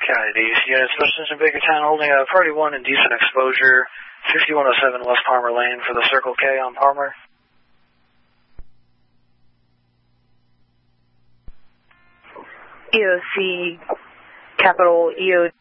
These units, Western in Bakertown, holding a Party 1 and decent exposure, 5107 West Palmer Lane for the Circle K on Palmer. EOC, capital EOD.